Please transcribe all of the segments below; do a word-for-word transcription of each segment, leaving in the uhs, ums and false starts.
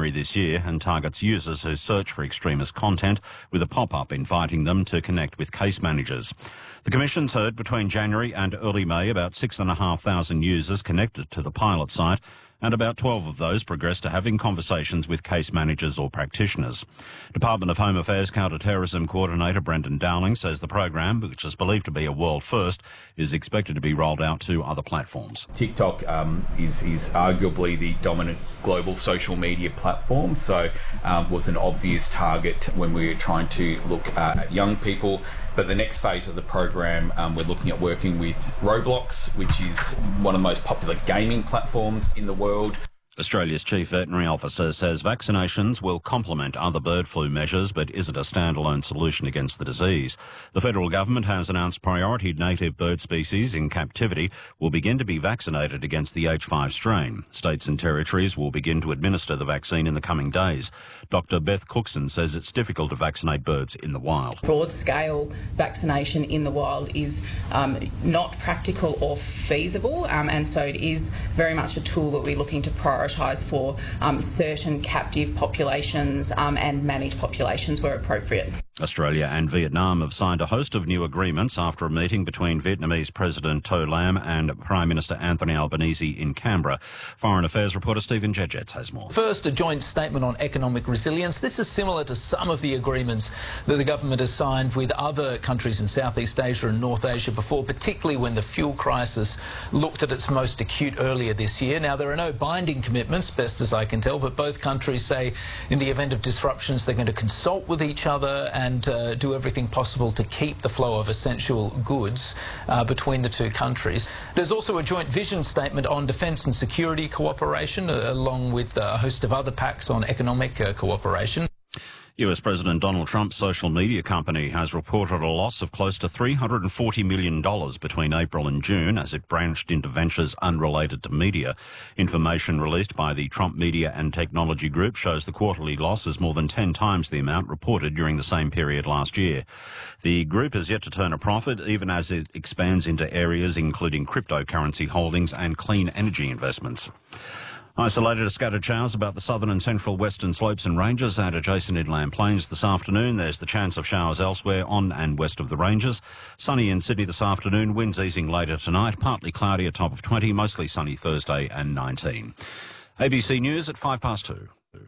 February this year and targets users who search for extremist content with a pop-up inviting them to connect with case managers. The Commission's heard between January and early May about six thousand five hundred users connected to the pilot site, and about twelve of those progressed to having conversations with case managers or practitioners. Department of Home Affairs Counter-Terrorism Coordinator Brendan Dowling says the program, which is believed to be a world first, is expected to be rolled out to other platforms. TikTok um, is, is arguably the dominant global social media platform, so um, was an obvious target when we were trying to look uh, at young people. But the next phase of the program, um, we're looking at working with Roblox, which is one of the most popular gaming platforms in the world. Australia's Chief Veterinary Officer says vaccinations will complement other bird flu measures but isn't a standalone solution against the disease. The federal government has announced priority native bird species in captivity will begin to be vaccinated against the H five strain. States and territories will begin to administer the vaccine in the coming days. Doctor Beth Cookson says it's difficult to vaccinate birds in the wild. Broad-scale vaccination in the wild is um, not practical or feasible, um, and so it is very much a tool that we're looking to prioritise for um, certain captive populations um, and managed populations where appropriate. Australia and Vietnam have signed a host of new agreements after a meeting between Vietnamese President To Lam and Prime Minister Anthony Albanese in Canberra. Foreign Affairs reporter Stephen Jedgetts has more. First, a joint statement on economic resilience. This is similar to some of the agreements that the government has signed with other countries in Southeast Asia and North Asia before, particularly when the fuel crisis looked at its most acute earlier this year. Now, there are no binding commitments, best as I can tell, but both countries say in the event of disruptions they're going to consult with each other and and uh, do everything possible to keep the flow of essential goods uh, between the two countries. There's also a joint vision statement on defence and security cooperation, uh, along with a host of other pacts on economic uh, cooperation. U S President Donald Trump's social media company has reported a loss of close to three hundred forty million dollars between April and June as it branched into ventures unrelated to media. Information released by the Trump Media and Technology Group shows the quarterly loss is more than ten times the amount reported during the same period last year. The group has yet to turn a profit, even as it expands into areas including cryptocurrency holdings and clean energy investments. Isolated scattered showers about the southern and central western slopes and ranges and adjacent inland plains this afternoon. There's the chance of showers elsewhere on and west of the ranges. Sunny in Sydney this afternoon, winds easing later tonight, partly cloudy, a top of twenty, mostly sunny Thursday and nineteen. A B C News at five past two.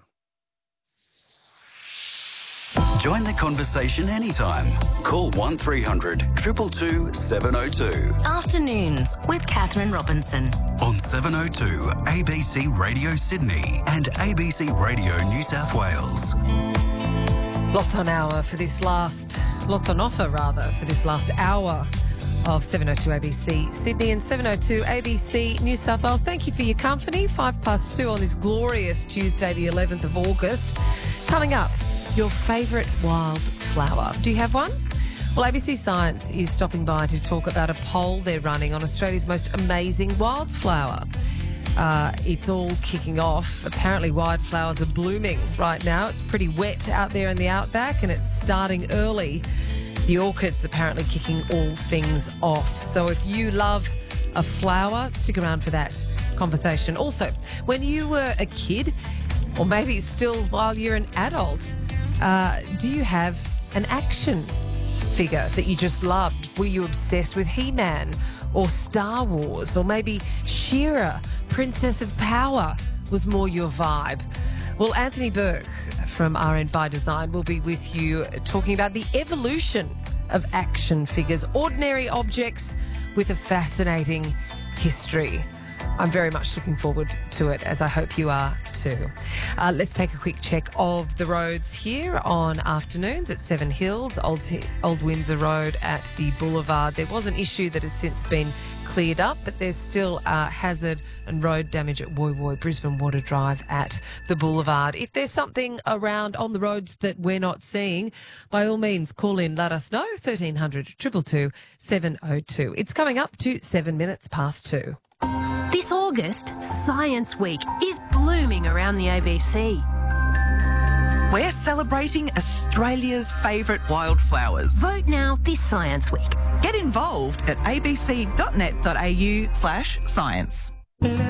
Join the conversation anytime. Call one three hundred two two two seven oh two. Afternoons with Catherine Robinson. On seven oh two A B C Radio Sydney and A B C Radio New South Wales. Lots on hour for this last, lots on offer rather, for this last hour of seven oh two A B C Sydney and seven oh two A B C New South Wales. Thank you for your company. Five past two on this glorious Tuesday, the eleventh of August. Coming up, your favourite wildflower. Do you have one? Well, A B C Science is stopping by to talk about a poll they're running on Australia's most amazing wildflower. Uh, it's all kicking off. Apparently wildflowers are blooming right now. It's pretty wet out there in the outback and it's starting early. The orchids apparently kicking all things off. So if you love a flower, stick around for that conversation. Also, when you were a kid, or maybe still while you're an adult, uh, do you have an action figure that you just loved? Were you obsessed with He-Man or Star Wars, or maybe She-Ra, Princess of Power was more your vibe? Well, Anthony Burke from R N by Design will be with you talking about the evolution of action figures, ordinary objects with a fascinating history. I'm very much looking forward to it, as I hope you are too. Uh, let's take a quick check of the roads here on afternoons at Seven Hills, Old, Old Windsor Road at the Boulevard. There was an issue that has since been cleared up, but there's still uh, hazard and road damage at Woy Woy, Brisbane Water Drive at the Boulevard. If there's something around on the roads that we're not seeing, by all means, call in, let us know, thirteen hundred two two two seven oh two. It's coming up to seven minutes past two. This August, Science Week is blooming around the A B C. We're celebrating Australia's favourite wildflowers. Vote now this Science Week. Get involved at abc dot net dot a u slash science.